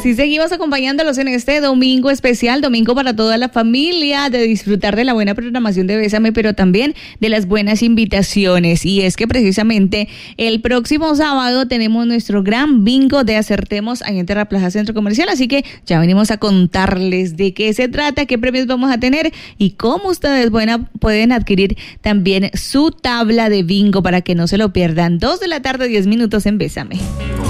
Así seguimos acompañándolos en este domingo especial, domingo para toda la familia, de disfrutar de la buena programación de Bésame, pero también de las buenas invitaciones. Y es que precisamente el próximo sábado tenemos nuestro gran bingo de Acertemos ahí en Terra Plaza Centro Comercial, así que ya venimos a contarles de qué se trata, qué premios vamos a tener y cómo ustedes pueden adquirir también su tabla de bingo para que no se lo pierdan. 2 de la tarde, 10 minutos en Bésame.